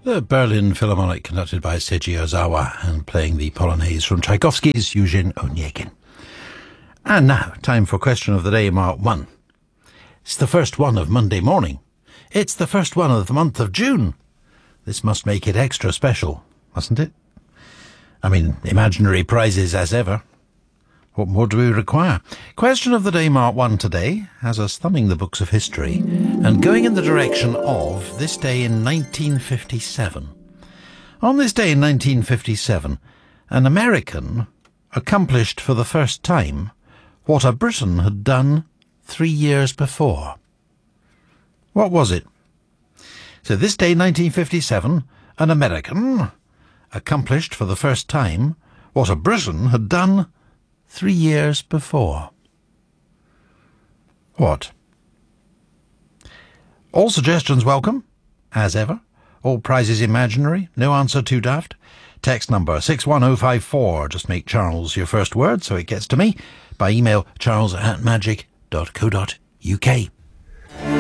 The Berlin Philharmonic, conducted by Seiji Ozawa and playing the Polonaise from Tchaikovsky's Eugene Onegin. And now, time for Question of the Day, Mark 1. It's the first one of Monday morning. It's the first one of the month of June. This must make it extra special, mustn't it? I mean, imaginary prizes as ever. What more do we require? Question of the Day, Mark 1 today has us thumbing the books of history and going in the direction of this day in 1957. On this day in 1957, an American accomplished for the first time what a Briton had done 3 years before. What was it? So this day in 1957, an American accomplished for the first time what a Briton had done 3 years before. What? All suggestions welcome, as ever. All prizes imaginary, no answer too daft. Text number 61054. Just make Charles your first word so it gets to me. By email, charles@magic.co.uk.